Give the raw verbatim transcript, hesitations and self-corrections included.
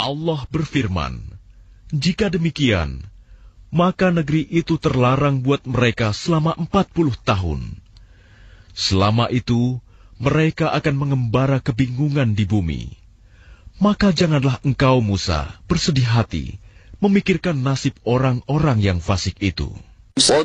Allah berfirman, jika demikian, maka negeri itu terlarang buat mereka selama empat puluh tahun. Selama itu, mereka akan mengembara kebingungan di bumi. Maka janganlah engkau, Musa, bersedih hati memikirkan nasib orang-orang yang fasik itu.